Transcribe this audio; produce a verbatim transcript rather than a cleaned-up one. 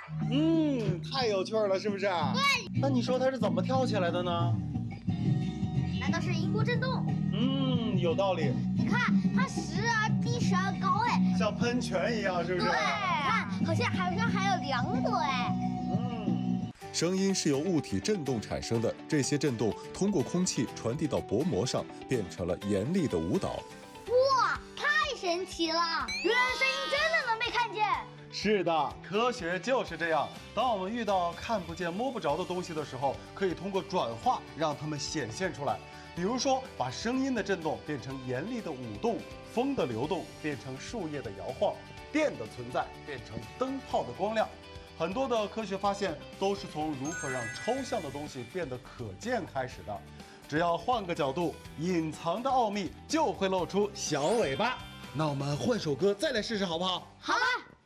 嗯，太有趣了，是不是？对。那你说它是怎么跳起来的呢？ 难道是音波振动？ 嗯，有道理。 你看，它时而低，时而高，哎， 像喷泉一样，是不是？ 对，看，好像好像还有两朵，哎。 嗯。 声音是由物体振动产生的，这些振动通过空气传递到薄膜上，变成了严厉的舞蹈。 哇，太神奇了！原来声音真的能被看见。 是的，科学就是这样。当我们遇到看不见、摸不着的东西的时候，可以通过转化让它们显现出来。比如说，把声音的震动变成严厉的舞动，风的流动变成树叶的摇晃，电的存在变成灯泡的光亮。很多的科学发现都是从如何让抽象的东西变得可见开始的。只要换个角度，隐藏的奥秘就会露出小尾巴。那我们换首歌再来试试好不好？ 好吧。